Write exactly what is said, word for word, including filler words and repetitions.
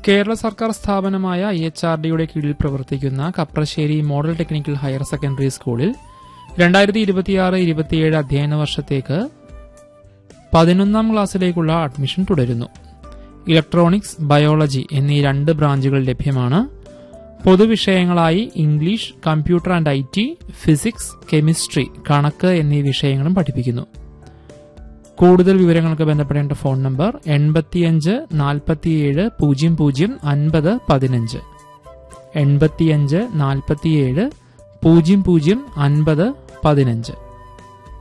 കേരള സർക്കാർ സ്ഥാപനമായ I H R ഡിയുടെ കീഴിൽ പ്രവർത്തിക്കുന്ന Kaprassery model technical higher secondary സ്കൂളിൽ രണ്ടായിരത്തി ഇരുപത്തിയാറ് ഇരുപത്തിയേഴ് അധ്യയന വർഷത്തേക്ക് പതിനൊന്നാം ക്ലാസ്സിലേക്കുള്ള അഡ്മിഷൻ തുടരുന്നു. ഇലക്ട്രോണിക്സ്, ബയോളജി എന്നീ രണ്ട് ബ്രാഞ്ചുകൾ ലഭ്യമാണ്. പൊതുവിഷയങ്ങളായി English, computer and I T, physics, chemistry, കണക്ക് എന്നീ വിഷയങ്ങളും പഠിപ്പിക്കുന്നു. കൂടുതൽ വിവരങ്ങൾക്ക് ബന്ധപ്പെടേണ്ട ഫോൺ നമ്പർ എൺപത്തിയഞ്ച് നാൽപ്പത്തിയേഴ് പൂജ്യം പൂജ്യം അൻപത് പതിനഞ്ച് എൺപത്തിയഞ്ച് നാൽപ്പത്തിയേഴ് പൂജ്യം പൂജ്യം അൻപത് പതിനഞ്ച്.